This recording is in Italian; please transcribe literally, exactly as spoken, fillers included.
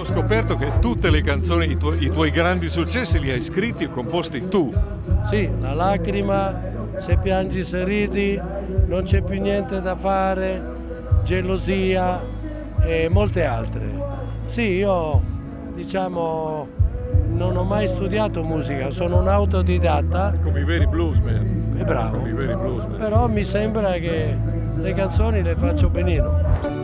scoperto che tutte le canzoni, i, tu i tuoi grandi successi li hai scritti e composti tu. Sì, La lacrima, Se piangi se ridi, Non c'è più niente da fare, Gelosia e molte altre. Sì, io diciamo non ho mai studiato musica, sono un autodidatta. Come i veri bluesman. È bravo. Come i veri bluesman. Però mi sembra che le canzoni le faccio benino.